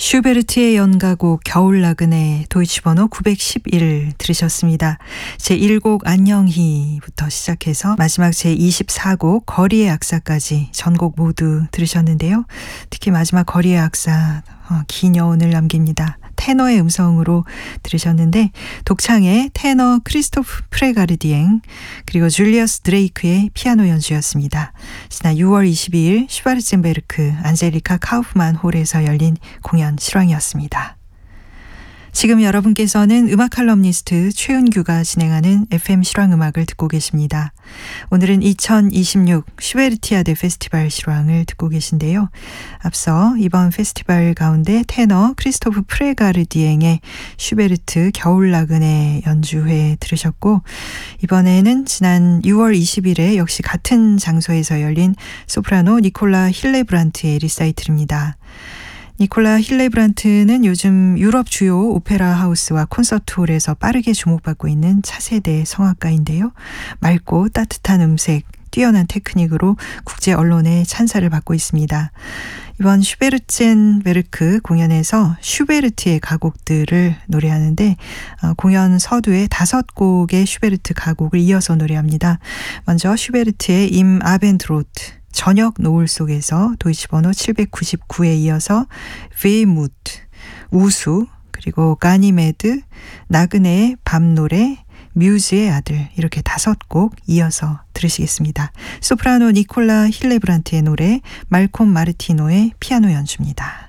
슈베르트의 연가곡 겨울나그네 도이치번호 911 들으셨습니다. 제1곡 안녕히부터 시작해서 마지막 제24곡 거리의 악사까지 전곡 모두 들으셨는데요. 특히 마지막 거리의 악사 긴 여운을 남깁니다. 테너의 음성으로 들으셨는데 독창의 테너 크리스토프 프레가르디엥 그리고 줄리어스 드레이크의 피아노 연주였습니다. 지난 6월 22일 슈바르젠베르크 안젤리카 카우프만 홀에서 열린 공연 실황이었습니다. 지금 여러분께서는 음악 칼럼니스트 최은규가 진행하는 FM 실황음악을 듣고 계십니다. 오늘은 2026 슈베르티아데 페스티벌 실황을 듣고 계신데요. 앞서 이번 페스티벌 가운데 테너 크리스토프 프레가르디엥의 슈베르트 겨울나그네 연주회 들으셨고, 이번에는 지난 6월 20일에 역시 같은 장소에서 열린 소프라노 니콜라 힐레브란트의 리사이틀입니다. 니콜라 힐레브란트는 요즘 유럽 주요 오페라 하우스와 콘서트홀에서 빠르게 주목받고 있는 차세대 성악가인데요. 맑고 따뜻한 음색, 뛰어난 테크닉으로 국제 언론의 찬사를 받고 있습니다. 이번 슈베르젠베르크 공연에서 슈베르트의 가곡들을 노래하는데 공연 서두에 5곡의 슈베르트 가곡을 이어서 노래합니다. 먼저 슈베르트의 임 아벤드로트 저녁 노을 속에서 도이치번호 799에 이어서 웨이무트, 우수, 그리고 가니메드, 나그네의 밤노래, 뮤즈의 아들 이렇게 5곡 이어서 들으시겠습니다. 소프라노 니콜라 힐레브란트의 노래, 말콤 마르티노의 피아노 연주입니다.